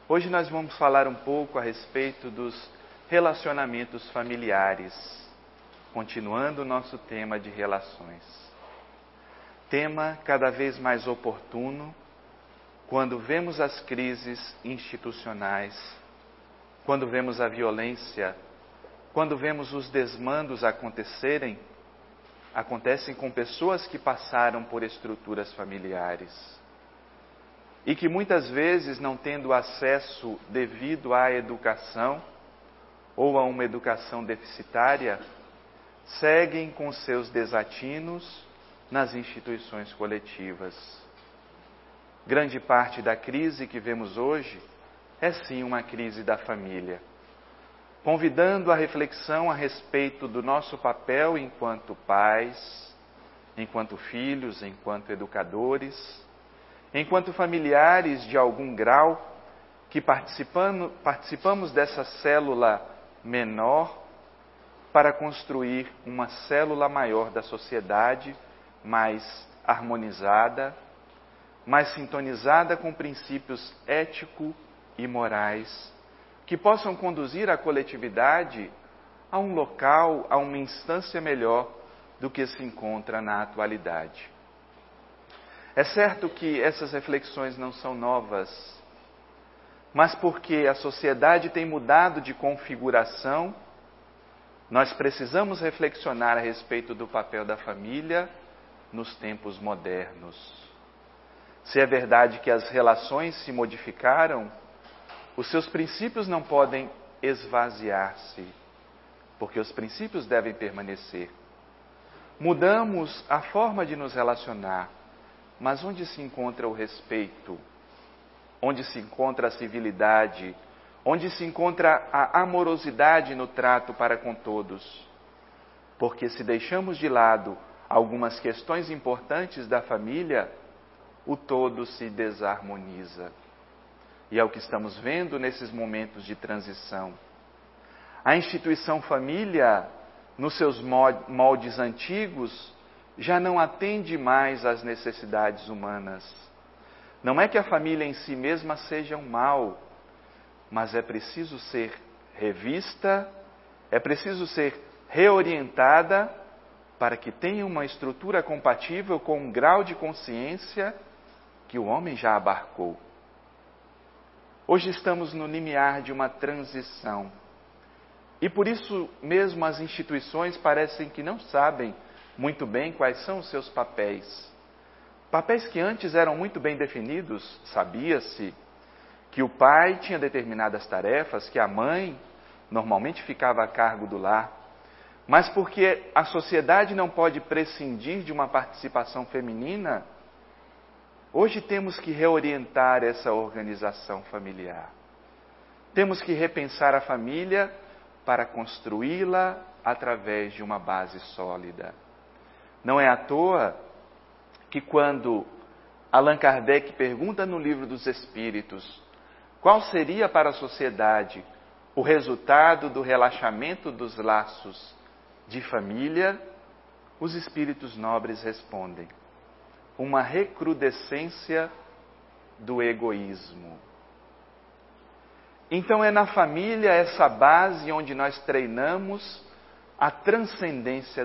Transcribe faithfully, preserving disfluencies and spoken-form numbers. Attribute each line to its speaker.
Speaker 1: Hoje nós vamos falar um pouco a respeito dos relacionamentos familiares, continuando o nosso tema de relações. Tema cada vez mais oportuno quando vemos as crises institucionais, quando vemos a violência, quando vemos os desmandos acontecerem, acontecem com pessoas que passaram por estruturas familiares e que muitas vezes, não tendo acesso devido à educação ou a uma educação deficitária, seguem com seus desatinos nas instituições coletivas. Grande parte da crise que vemos hoje é sim uma crise da família, convidando a reflexão a respeito do nosso papel enquanto pais, enquanto filhos, enquanto educadores, enquanto familiares de algum grau que participamos, participamos dessa célula menor para construir uma célula maior da sociedade, mais harmonizada, mais sintonizada com princípios éticos e morais, que possam conduzir a coletividade a um local, a uma instância melhor do que se encontra na atualidade. É certo que essas reflexões não são novas, mas porque a sociedade tem mudado de configuração, nós precisamos reflexionar a respeito do papel da família nos tempos modernos. Se é verdade que as relações se modificaram, os seus princípios não podem esvaziar-se, porque os princípios devem permanecer. Mudamos a forma de nos relacionar, mas onde se encontra o respeito? Onde se encontra a civilidade? Onde se encontra a amorosidade no trato para com todos? Porque se deixamos de lado algumas questões importantes da família, o todo se desarmoniza. E é o que estamos vendo nesses momentos de transição. A instituição família, nos seus moldes antigos, já não atende mais às necessidades humanas. Não é que a família em si mesma seja um mal, mas é preciso ser revista, é preciso ser reorientada para que tenha uma estrutura compatível com um grau de consciência que o homem já abarcou. Hoje estamos no limiar de uma transição. E por isso mesmo as instituições parecem que não sabem muito bem quais são os seus papéis. Papéis que antes eram muito bem definidos, sabia-se que o pai tinha determinadas tarefas, que a mãe normalmente ficava a cargo do lar. Mas porque a sociedade não pode prescindir de uma participação feminina, hoje temos que reorientar essa organização familiar. Temos que repensar a família para construí-la através de uma base sólida. Não é à toa que quando Allan Kardec pergunta no Livro dos Espíritos qual seria para a sociedade o resultado do relaxamento dos laços de família, os espíritos nobres respondem: uma recrudescência do egoísmo. Então é na família essa base onde nós treinamos a transcendência